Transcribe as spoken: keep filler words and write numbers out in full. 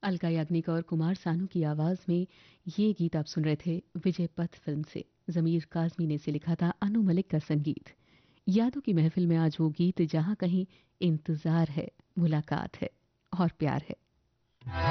अलका याग्निक और कुमार सानू की आवाज में ये गीत आप सुन रहे थे विजय पथ फिल्म से। जमीर काजमी ने इसे लिखा था, अनु मलिक का संगीत। यादों की महफिल में आज वो गीत जहां कहीं इंतजार है, मुलाकात है और प्यार है।